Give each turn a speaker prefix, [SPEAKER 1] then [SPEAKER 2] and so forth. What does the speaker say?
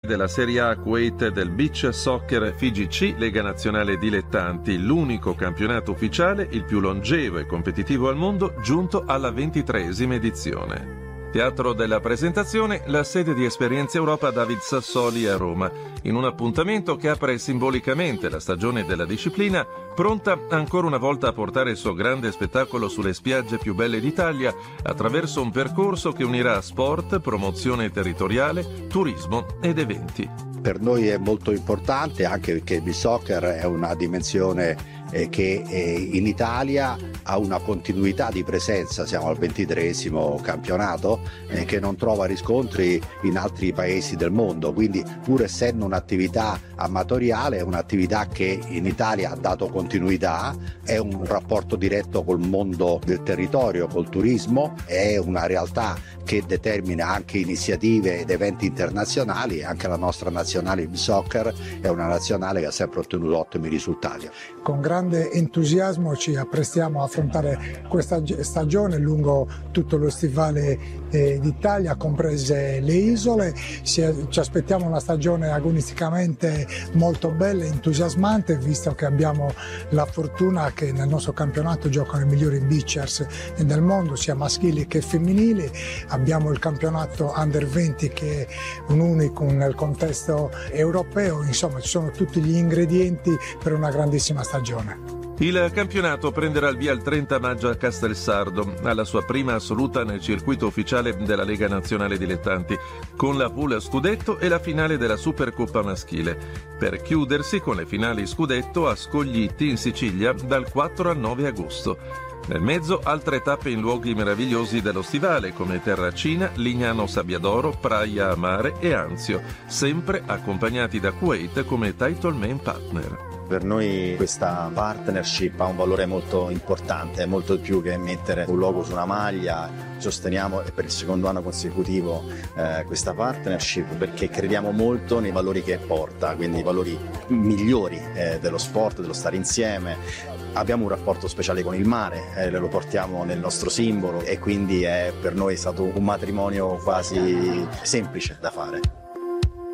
[SPEAKER 1] della Serie A Kuwait del Beach Soccer FIGC, Lega Nazionale Dilettanti, l'unico campionato ufficiale, il più longevo e competitivo al mondo, giunto alla 23esima edizione. Teatro della presentazione, la sede di Esperienza Europa David Sassoli a Roma, in un appuntamento che apre simbolicamente la stagione della disciplina, pronta ancora una volta a portare il suo grande spettacolo sulle spiagge più belle d'Italia attraverso un percorso che unirà sport, promozione territoriale, turismo ed eventi.
[SPEAKER 2] Per noi è molto importante anche perché il beach soccer è una dimensione che in Italia ha una continuità di presenza, siamo al 23esimo campionato che non trova riscontri in altri paesi del mondo, quindi pur essendo un'attività amatoriale è un'attività che in Italia ha dato continuità, è un rapporto diretto col mondo del territorio, col turismo, è una realtà che determina anche iniziative ed eventi internazionali. Anche la nostra nazionale di soccer è una nazionale che ha sempre ottenuto ottimi risultati.
[SPEAKER 3] Con grande entusiasmo ci apprestiamo a affrontare questa stagione lungo tutto lo stivale d'Italia, comprese le isole. Ci aspettiamo una stagione agonisticamente molto bella e entusiasmante, visto che abbiamo la fortuna che nel nostro campionato giocano i migliori beachers del mondo, sia maschili che femminili. Abbiamo il campionato Under 20 che è un unicum nel contesto europeo, insomma ci sono tutti gli ingredienti per una grandissima stagione.
[SPEAKER 1] Il campionato prenderà il via il 30 maggio a Castelsardo, alla sua prima assoluta nel circuito ufficiale della Lega Nazionale Dilettanti, con la pool scudetto e la finale della Supercoppa maschile, per chiudersi con le finali scudetto a Scoglitti in Sicilia dal 4 al 9 agosto. Nel mezzo altre tappe in luoghi meravigliosi dello stivale come Terracina, Lignano Sabbiadoro, Praia a Mare e Anzio, sempre accompagnati da Kuwait come title main partner.
[SPEAKER 4] Per noi questa partnership ha un valore molto importante, molto di più che mettere un logo su una maglia. Sosteniamo per il secondo anno consecutivo questa partnership perché crediamo molto nei valori che porta, quindi i valori migliori dello sport, dello stare insieme. Abbiamo un rapporto speciale con il mare, lo portiamo nel nostro simbolo e quindi per noi è stato un matrimonio quasi semplice da fare.